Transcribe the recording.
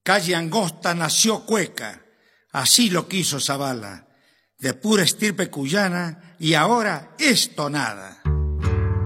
calle angosta nació Cueca, así lo quiso Zavala, de pura estirpe cuyana, y ahora es tonada.